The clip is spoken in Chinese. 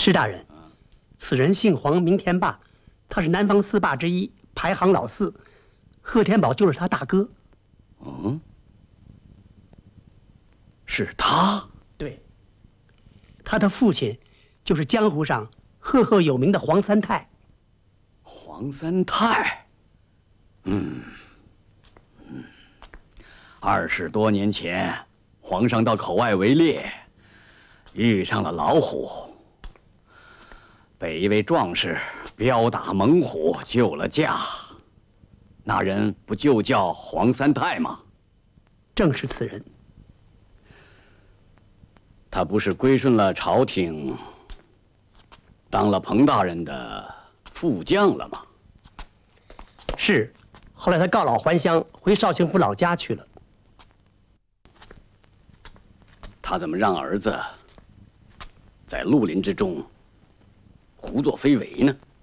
施大人，此人姓黄，名天霸，他是南方四霸之一，排行老四。贺天宝就是他大哥。 嗯，是他？ 对，他的父亲就是江湖上赫赫有名的黄三太。 黄三太，20多年前，皇上到口外围猎，遇上了老虎，被一位壮士彪打猛虎救了驾。那人不就叫黄三太吗？ 正是此人。 他不是归顺了朝廷，当了彭大人的副将了吗？ 是，后来他告老还乡，回绍兴府老家去了。 他怎么让儿子在绿林之中胡作非为呢？